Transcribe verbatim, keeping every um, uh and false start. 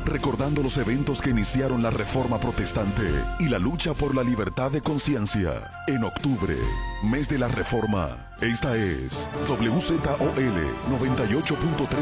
recordando los eventos que iniciaron la Reforma Protestante y la lucha por la libertad de conciencia. En octubre, mes de la Reforma, esta es W Z O L noventa y ocho punto tres.